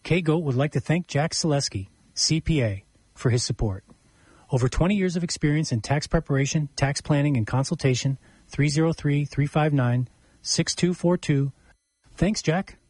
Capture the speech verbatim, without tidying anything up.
K-Goat would like to thank Jack Selesky, C P A, for his support. Over twenty years of experience in tax preparation, tax planning, and consultation, three oh three, three five nine, six two four two. Thanks, Jack.